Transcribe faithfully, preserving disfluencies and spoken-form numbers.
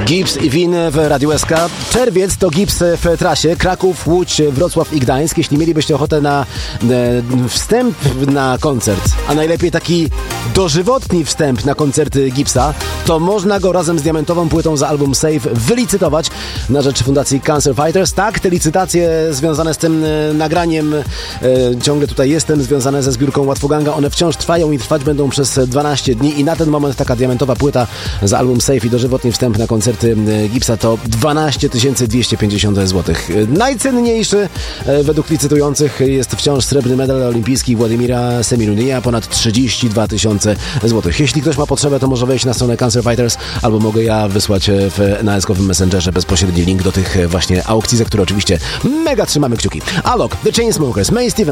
Gibbs i Win w Radiu S K. Czerwiec to Gibbs w trasie Kraków, Łódź, Wrocław i Gdańsk. Jeśli mielibyście ochotę na e, wstęp na koncert, a najlepiej taki dożywotni wstęp na koncerty Gibbsa, to można go razem z diamentową płytą za album Save wylicytować na rzecz Fundacji Cancer Fighters. Tak, te licytacje związane z tym e, nagraniem, e, ciągle tutaj jestem, związane ze zbiórką Łatwoganga, one wciąż trwają i trwać będą przez dwanaście dni i na ten moment taka diamentowa płyta za album Save i dożywotni wstęp na koncerty Gibbsa to dwanaście tysięcy dwieście pięćdziesiąt złotych. Najcenniejszy według licytujących jest wciąż srebrny medal olimpijski Władimira Semirunija, ponad trzydzieści dwa tysiące złotych. Jeśli ktoś ma potrzebę, to może wejść na stronę Cancer Fighters, albo mogę ja wysłać w, na eskowym Messengerze bezpośredni link do tych właśnie aukcji, za które oczywiście mega trzymamy kciuki. Alok, The Chainsmokers, May Stevens.